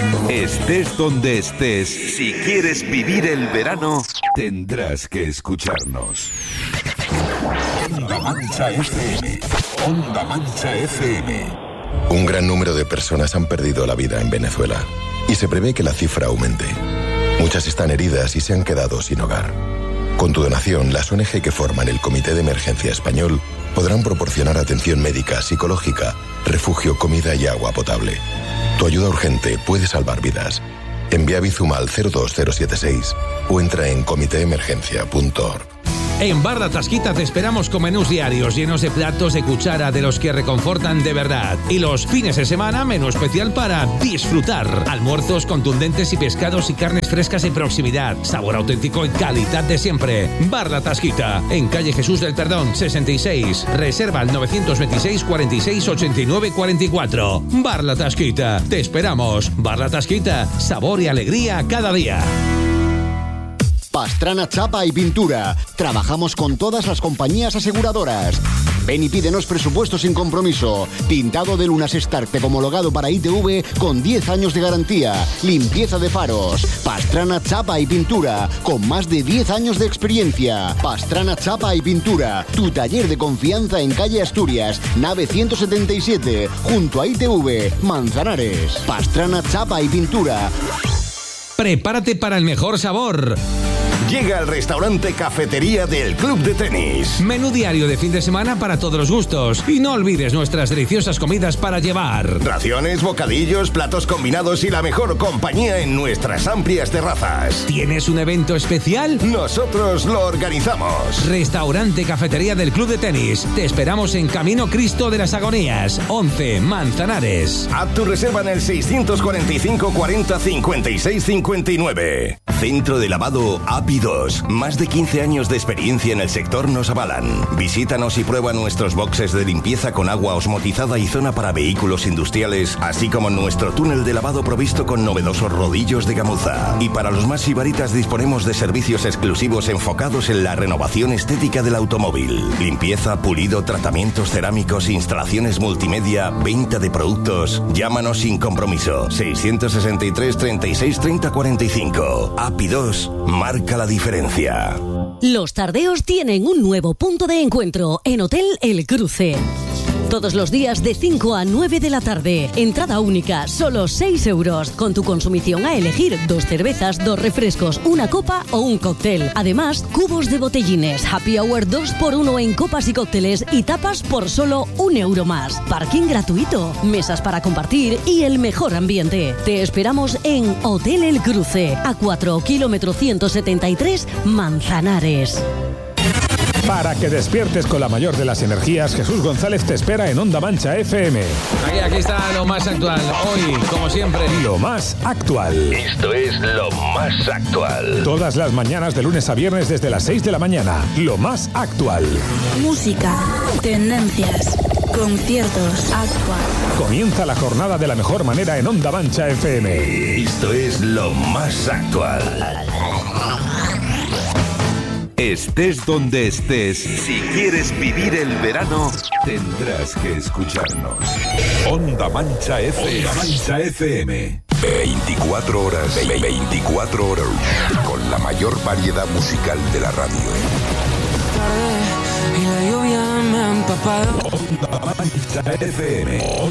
Estés donde estés, si quieres vivir el verano, tendrás que escucharnos. Onda Mancha FM. Onda Mancha FM. Un gran número de personas han perdido la vida en Venezuela y se prevé que la cifra aumente. Muchas están heridas y se han quedado sin hogar. Con tu donación, las ONG que forman el Comité de Emergencia Español podrán proporcionar atención médica, psicológica, refugio, comida y agua potable. Tu ayuda urgente puede salvar vidas. Envía Bizum al 02076 o entra en comiteemergencia.org. En Bar La Tasquita te esperamos con menús diarios llenos de platos de cuchara de los que reconfortan de verdad. Y los fines de semana, menú especial para disfrutar. Almuerzos contundentes y pescados y carnes frescas de proximidad. Sabor auténtico y calidad de siempre. Bar La Tasquita, en calle Jesús del Perdón, 66. Reserva al 926 46 89 44. Bar La Tasquita, te esperamos. Bar La Tasquita, sabor y alegría cada día. Pastrana Chapa y Pintura. Trabajamos con todas las compañías aseguradoras. Ven y pídenos presupuesto sin compromiso. Pintado de lunas Startec homologado para ITV con 10 años de garantía. Limpieza de faros. Pastrana Chapa y Pintura, con más de 10 años de experiencia. Pastrana Chapa y Pintura, tu taller de confianza en calle Asturias, nave 177, junto a ITV, Manzanares. Pastrana Chapa y Pintura. Prepárate para el mejor sabor. Llega al restaurante Cafetería del Club de Tenis. Menú diario de fin de semana para todos los gustos. Y no olvides nuestras deliciosas comidas para llevar. Raciones, bocadillos, platos combinados y la mejor compañía en nuestras amplias terrazas. ¿Tienes un evento especial? Nosotros lo organizamos. Restaurante Cafetería del Club de Tenis. Te esperamos en Camino Cristo de las Agonías, 11, Manzanares. Haz tu reserva en el 645 40 56 59. Centro de lavado API 2. Más de 15 años de experiencia en el sector nos avalan. Visítanos y prueba nuestros boxes de limpieza con agua osmotizada y zona para vehículos industriales, así como nuestro túnel de lavado provisto con novedosos rodillos de gamuza. Y para los más sibaritas disponemos de servicios exclusivos enfocados en la renovación estética del automóvil. Limpieza, pulido, tratamientos cerámicos, instalaciones multimedia, venta de productos. Llámanos sin compromiso. 663 36 30 45. API 2 marca la diferencia. Los tardeos tienen un nuevo punto de encuentro en Hotel El Cruce. Todos los días de 5 a 9 de la tarde. Entrada única, solo 6 euros. Con tu consumición a elegir 2 cervezas, 2 refrescos, una copa o un cóctel. Además, cubos de botellines, happy hour 2x1 en copas y cócteles y tapas por solo 1 euro más. Parking gratuito, mesas para compartir y el mejor ambiente. Te esperamos en Hotel El Cruce, a 4 kilómetro 173, Manzanares. Para que despiertes con la mayor de las energías, Jesús González te espera en Onda Mancha FM. Aquí está lo más actual. Hoy, como siempre, lo más actual. Esto es lo más actual. Todas las mañanas de lunes a viernes desde las 6 de la mañana. Lo más actual. Música, tendencias, conciertos, actual. Comienza la jornada de la mejor manera en Onda Mancha FM. Esto es lo más actual. Estés donde estés, si quieres vivir el verano, tendrás que escucharnos. Onda Mancha FM. Onda Mancha FM. 24 horas, 24 horas, con la mayor variedad musical de la radio. Y la lluvia me ha empapado. Onda Mancha FM.